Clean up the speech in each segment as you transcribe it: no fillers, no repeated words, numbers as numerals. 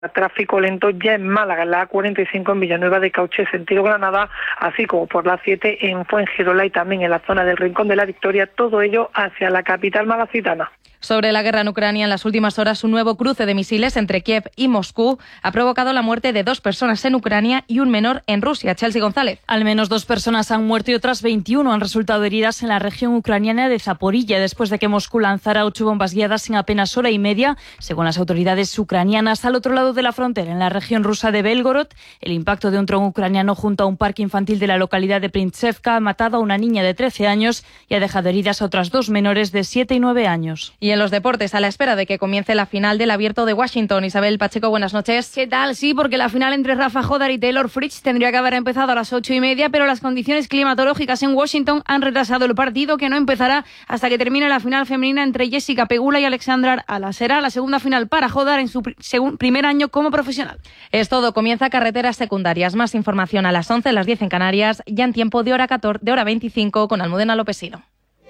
Tráfico lento ya en Málaga, en la A45 en Villanueva de Cauche, sentido Granada, así como por la 7 en Fuengirola y también en la zona del Rincón de la Victoria, todo ello hacia la capital malacitana. Sobre la guerra en Ucrania, en las últimas horas, un nuevo cruce de misiles entre Kiev y Moscú ha provocado la muerte de 2 personas en Ucrania y un menor en Rusia. Chelsea González. Al menos 2 personas han muerto y otras 21 han resultado heridas en la región ucraniana de Zaporilla, después de que Moscú lanzara 8 bombas guiadas en apenas hora y media, según las autoridades ucranianas. Al otro lado de la frontera, en la región rusa de Belgorod, el impacto de un dron ucraniano junto a un parque infantil de la localidad de Printsevka ha matado a una niña de 13 años y ha dejado heridas a otras 2 menores de 7 y 9 años. Y en los deportes, a la espera de que comience la final del Abierto de Washington. Isabel Pacheco, buenas noches. ¿Qué tal? Sí, porque la final entre Rafa Jodar y Taylor Fritz tendría que haber empezado a las 8:30, pero las condiciones climatológicas en Washington han retrasado el partido, que no empezará hasta que termine la final femenina entre Jessica Pegula y Alexandra Ala. Será la segunda final para Jodar en su primer año como profesional. Es todo, comienza Carreteras Secundarias. Más información a las 11, las 10 en Canarias, ya en tiempo de hora 25 con Almudena Lopesino.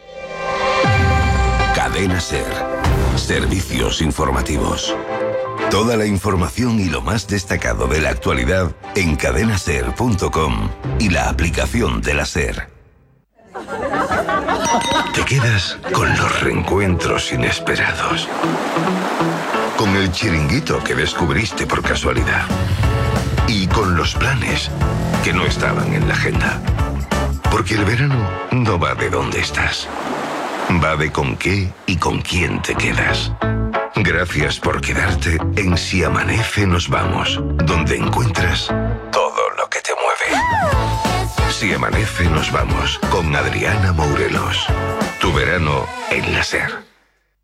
Cadena SER. Servicios informativos. Toda la información y lo más destacado de la actualidad en cadenaser.com y la aplicación de la SER. Te quedas con los reencuentros inesperados. Con el chiringuito que descubriste por casualidad. Y con los planes que no estaban en la agenda. Porque el verano no va de dónde estás. Va de con qué y con quién te quedas. Gracias por quedarte en Si Amanece Nos Vamos, donde encuentras todo lo que te mueve. Si Amanece Nos Vamos, con Adriana Mourelos. Tu verano en la SER.